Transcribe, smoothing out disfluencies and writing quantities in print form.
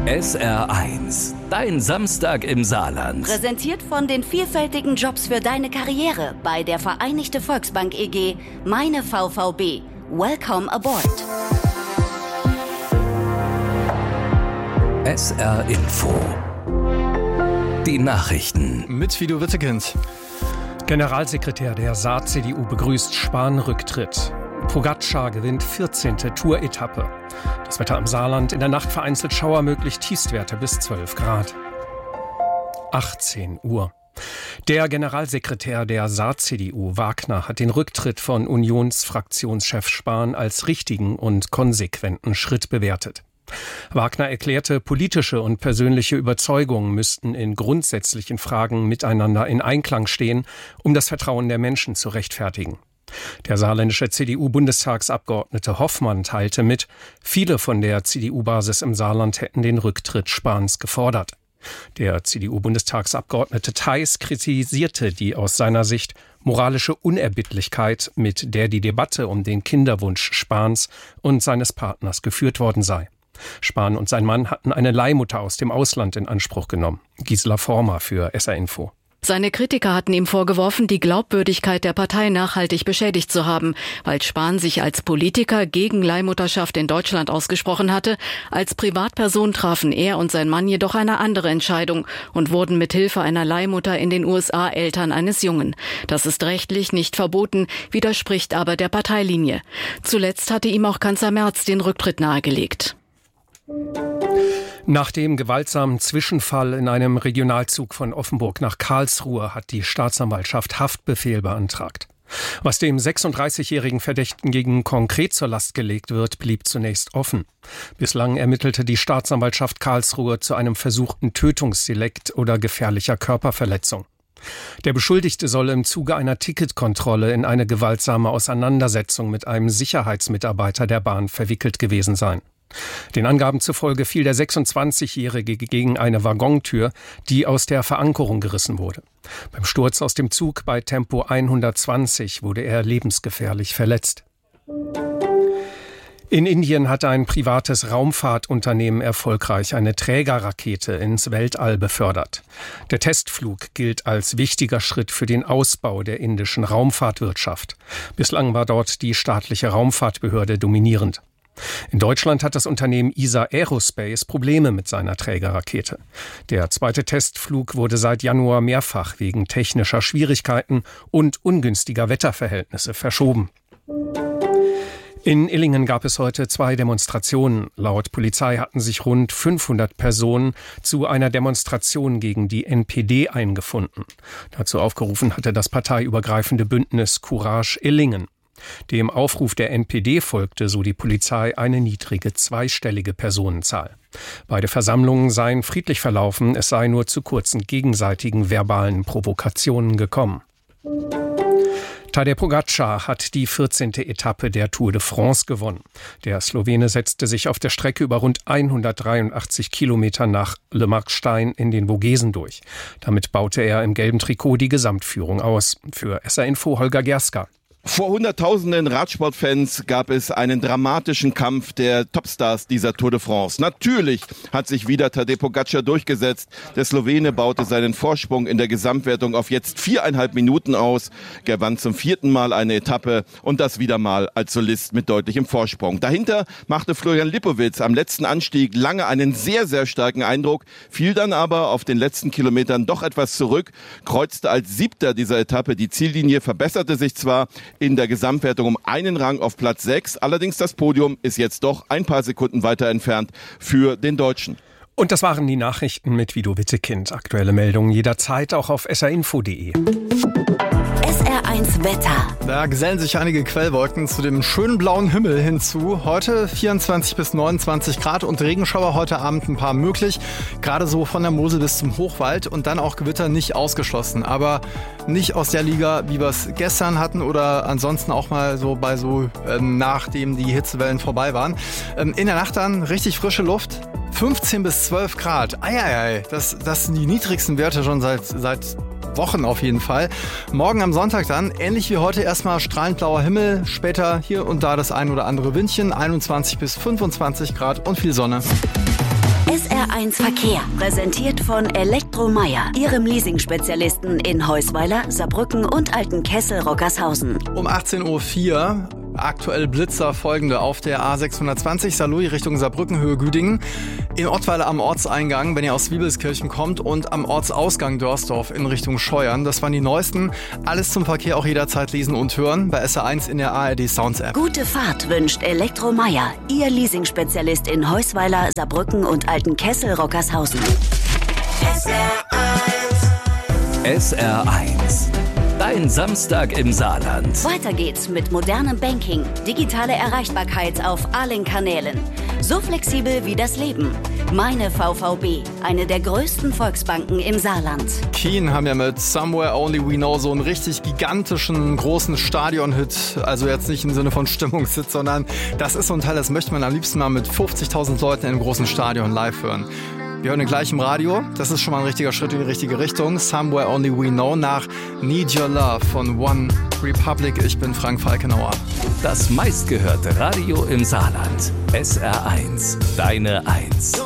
SR1, dein Samstag im Saarland. Präsentiert von den vielfältigen Jobs für deine Karriere bei der Vereinigte Volksbank EG, meine VVB. Welcome aboard. SR Info. Die Nachrichten. Mit Fido Wittekind. Generalsekretär der Saar-CDU begrüßt Spahn-Rücktritt. Pogačar gewinnt 14. Tour-Etappe. Das Wetter im Saarland, in der Nacht vereinzelt Schauer möglich, Tiefstwerte bis 12 Grad. 18 Uhr. Der Generalsekretär der Saar-CDU, Wagner, hat den Rücktritt von Unionsfraktionschef Spahn als richtigen und konsequenten Schritt bewertet. Wagner erklärte, politische und persönliche Überzeugungen müssten in grundsätzlichen Fragen miteinander in Einklang stehen, um das Vertrauen der Menschen zu rechtfertigen. Der saarländische CDU-Bundestagsabgeordnete Hoffmann teilte mit, viele von der CDU-Basis im Saarland hätten den Rücktritt Spahns gefordert. Der CDU-Bundestagsabgeordnete Theis kritisierte die aus seiner Sicht moralische Unerbittlichkeit, mit der die Debatte um den Kinderwunsch Spahns und seines Partners geführt worden sei. Spahn und sein Mann hatten eine Leihmutter aus dem Ausland in Anspruch genommen. Gisela Former für SR Info. Seine Kritiker hatten ihm vorgeworfen, die Glaubwürdigkeit der Partei nachhaltig beschädigt zu haben, weil Spahn sich als Politiker gegen Leihmutterschaft in Deutschland ausgesprochen hatte. Als Privatperson trafen er und sein Mann jedoch eine andere Entscheidung und wurden mit Hilfe einer Leihmutter in den USA Eltern eines Jungen. Das ist rechtlich nicht verboten, widerspricht aber der Parteilinie. Zuletzt hatte ihm auch Kanzler Merz den Rücktritt nahegelegt. Nach dem gewaltsamen Zwischenfall in einem Regionalzug von Offenburg nach Karlsruhe hat die Staatsanwaltschaft Haftbefehl beantragt. Was dem 36-jährigen Verdächtigen konkret zur Last gelegt wird, blieb zunächst offen. Bislang ermittelte die Staatsanwaltschaft Karlsruhe zu einem versuchten Tötungsdelikt oder gefährlicher Körperverletzung. Der Beschuldigte soll im Zuge einer Ticketkontrolle in eine gewaltsame Auseinandersetzung mit einem Sicherheitsmitarbeiter der Bahn verwickelt gewesen sein. Den Angaben zufolge fiel der 26-Jährige gegen eine Waggontür, die aus der Verankerung gerissen wurde. Beim Sturz aus dem Zug bei Tempo 120 wurde er lebensgefährlich verletzt. In Indien hat ein privates Raumfahrtunternehmen erfolgreich eine Trägerrakete ins Weltall befördert. Der Testflug gilt als wichtiger Schritt für den Ausbau der indischen Raumfahrtwirtschaft. Bislang war dort die staatliche Raumfahrtbehörde dominierend. In Deutschland hat das Unternehmen ESA Aerospace Probleme mit seiner Trägerrakete. Der zweite Testflug wurde seit Januar mehrfach wegen technischer Schwierigkeiten und ungünstiger Wetterverhältnisse verschoben. In Illingen gab es heute 2 Demonstrationen. Laut Polizei hatten sich rund 500 Personen zu einer Demonstration gegen die NPD eingefunden. Dazu aufgerufen hatte das parteiübergreifende Bündnis Courage Illingen. Dem Aufruf der NPD folgte, so die Polizei, eine niedrige zweistellige Personenzahl. Beide Versammlungen seien friedlich verlaufen, es sei nur zu kurzen gegenseitigen verbalen Provokationen gekommen. Tadej Pogačar hat die 14. Etappe der Tour de France gewonnen. Der Slowene setzte sich auf der Strecke über rund 183 Kilometer nach Le Markstein in den Vogesen durch. Damit baute er im gelben Trikot die Gesamtführung aus. Für SR Info Holger Gerska. Vor Hunderttausenden Radsportfans gab es einen dramatischen Kampf der Topstars dieser Tour de France. Natürlich hat sich wieder Tadej Pogačar durchgesetzt. Der Slowene baute seinen Vorsprung in der Gesamtwertung auf jetzt 4,5 Minuten aus, gewann zum 4. Mal eine Etappe und das wieder mal als Solist mit deutlichem Vorsprung. Dahinter machte Florian Lipowitz am letzten Anstieg lange einen sehr, sehr starken Eindruck, fiel dann aber auf den letzten Kilometern doch etwas zurück, kreuzte als 7. dieser Etappe die Ziellinie, verbesserte sich zwar in der Gesamtwertung um einen Rang auf Platz 6. Allerdings das Podium ist jetzt doch ein paar Sekunden weiter entfernt für den Deutschen. Und das waren die Nachrichten mit Fido Wittekind. Aktuelle Meldungen jederzeit auch auf srinfo.de. SR1 Wetter. Da gesellen sich einige Quellwolken zu dem schönen blauen Himmel hinzu. Heute 24 bis 29 Grad und Regenschauer heute Abend ein paar möglich. Gerade so von der Mosel bis zum Hochwald und dann auch Gewitter nicht ausgeschlossen. Aber nicht aus der Liga, wie wir es gestern hatten oder ansonsten auch mal so bei nachdem die Hitzewellen vorbei waren. In der Nacht dann richtig frische Luft. 15 bis 12 Grad. Eieiei, das sind die niedrigsten Werte schon seit Wochen auf jeden Fall. Morgen am Sonntag dann, ähnlich wie heute, erstmal strahlend blauer Himmel, später hier und da das ein oder andere Windchen, 21 bis 25 Grad und viel Sonne. SR1 Verkehr, präsentiert von Elektromeyer, Ihrem Leasing-Spezialisten in Heusweiler, Saarbrücken und Altenkessel-Rockershausen. Um 18.04 Uhr. Aktuell Blitzer folgende auf der A620 Saarlouis Richtung Saarbrücken, Höhe Güdingen. In Ottweiler am Ortseingang, wenn ihr aus Wiebelskirchen kommt, und am Ortsausgang Dörsdorf in Richtung Scheuern. Das waren die neuesten. Alles zum Verkehr auch jederzeit lesen und hören bei SR1 in der ARD Sounds App. Gute Fahrt wünscht Elektromeyer, Ihr Leasing-Spezialist in Heusweiler, Saarbrücken und Altenkessel-Rockershausen. SR1. Dein Samstag im Saarland. Weiter geht's mit modernem Banking, digitale Erreichbarkeit auf allen Kanälen. So flexibel wie das Leben. Meine VVB, eine der größten Volksbanken im Saarland. Keen haben ja mit Somewhere Only We Know so einen richtig gigantischen, großen Stadion-Hit. Also jetzt nicht im Sinne von Stimmungshit, sondern das ist so ein Teil, das möchte man am liebsten mal mit 50.000 Leuten in einem großen Stadion live hören. Wir hören den gleich im Radio. Das ist schon mal ein richtiger Schritt in die richtige Richtung. Somewhere Only We Know nach Need Your Love von One Republic. Ich bin Frank Falkenauer. Das meistgehörte Radio im Saarland. SR1. Deine 1.